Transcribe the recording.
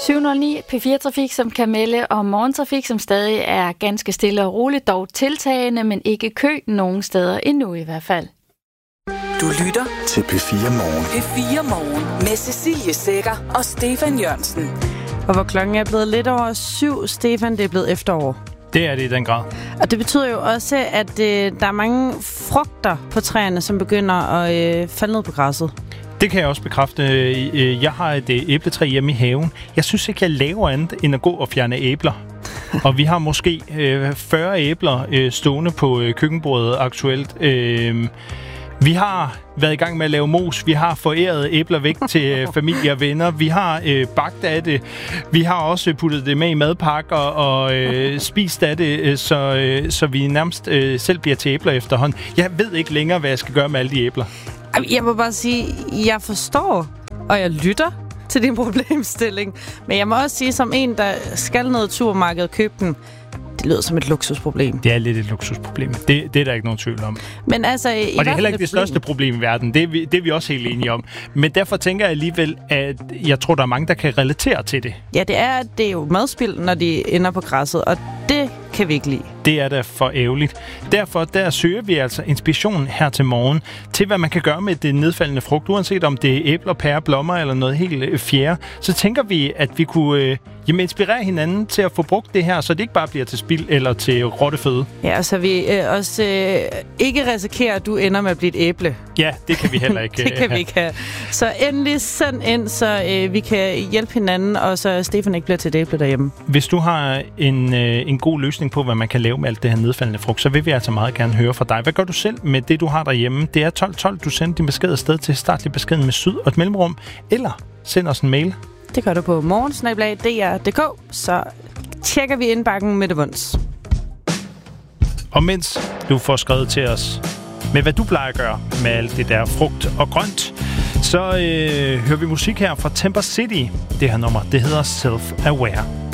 709 P4 Trafik, som kan melde om morgentrafik, som stadig er ganske stille og roligt, dog tiltagende, men ikke kø nogen steder endnu i hvert fald. Du lytter til P4 Morgen. P4 Morgen med Cecilie Sækker og Stefan Jørgensen. Og hvor klokken er blevet lidt over 7, Stefan, det er blevet efterår. Det er det i den grad. Og det betyder jo også, at der er mange frugter på træerne, som begynder at falde ned på græsset. Det kan jeg også bekræfte. Jeg har et æbletræ hjemme i haven. Jeg synes ikke, jeg laver andet end at gå og fjerne æbler. Og vi har måske 40 æbler stående på køkkenbordet aktuelt. Vi har været i gang med at lave mos. Vi har foræret æbler væk til familie og venner. Vi har bagt af det. Vi har også puttet det med i madpakker og spist af det, så vi nærmest selv bliver til æbler efterhånden. Jeg ved ikke længere, hvad jeg skal gøre med alle de æbler. Jeg må bare sige, jeg forstår, og jeg lytter til din problemstilling. Men jeg må også sige, som en, der skal ned i supermarkedet og købe den, det lyder som et luksusproblem. Det er lidt et luksusproblem. Det er der ikke nogen tvivl om. Men altså, og det er heller ikke det største problem i verden. Det er vi også helt enige om. Men derfor tænker jeg alligevel, at jeg tror, der er mange, der kan relatere til det. Ja, det er jo madspild, når de ender på græsset, og det kan vi ikke lide. Det er da for ærgerligt. Derfor der søger vi altså inspiration her til morgen til, hvad man kan gøre med det nedfaldende frugt. Uanset om det er æbler, pærer, blommer eller noget helt fjerde, så tænker vi, at vi kunne inspirere hinanden til at få brugt det her, så det ikke bare bliver til spild eller til rotteføde. Ja, så vi også ikke risikerer, at du ender med at blive et æble. Ja, det kan vi heller ikke. Det kan vi ikke have. Så endelig send ind, så vi kan hjælpe hinanden, og så Stefan ikke bliver til et æble derhjemme. Hvis du har en god løsning på, hvad man kan lave med alt det her nedfaldende frugt, så vil vi altså meget gerne høre fra dig. Hvad gør du selv med det, du har derhjemme? Det er 1212. Du sender din besked afsted til Start lige beskeden med syd og et mellemrum, eller send os en mail. Det gør du på morgen@dr.dk, så tjekker vi indbakken med det vunds. Og mens du får skrevet til os med, hvad du plejer at gøre med alt det der frugt og grønt, så hører vi musik her fra Temper City. Det her nummer, det hedder Self Aware.